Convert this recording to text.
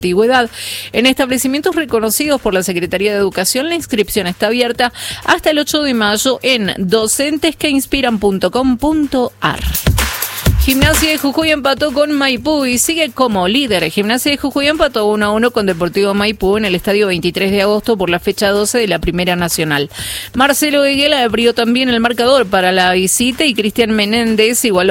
antigüedad. En establecimientos reconocidos por la Secretaría de Educación, la inscripción está abierta hasta el 8 de mayo en docentesqueinspiran.com.ar. Gimnasia de Jujuy empató con Maipú y sigue como líder. Gimnasia de Jujuy empató 1-1 con Deportivo Maipú en el estadio 23 de agosto por la fecha 12 de la Primera Nacional. Marcelo Eguela abrió también el marcador para la visita y Cristian Menéndez igualó